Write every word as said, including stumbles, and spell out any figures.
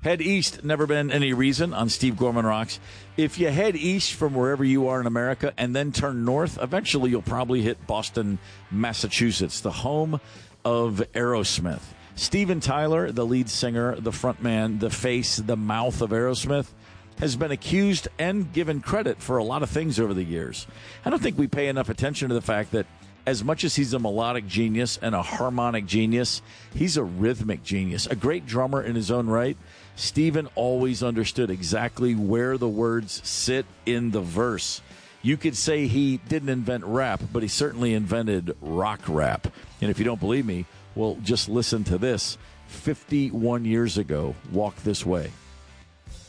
Head east, never been any reason on Steve Gorman Rocks. If you head east from wherever you are in America and then turn north, eventually you'll probably hit Boston, Massachusetts, the home of Aerosmith. Steven Tyler, the lead singer, the frontman, the face, the mouth of Aerosmith, has been accused and given credit for a lot of things over the years. I don't think we pay enough attention to the fact that as much as he's a melodic genius and a harmonic genius, he's a rhythmic genius, a great drummer in his own right. Steven always understood exactly where the words sit in the verse. You could say he didn't invent rap, but he certainly invented rock rap. And if you don't believe me, well, just listen to this. fifty-one years ago, Walk This Way.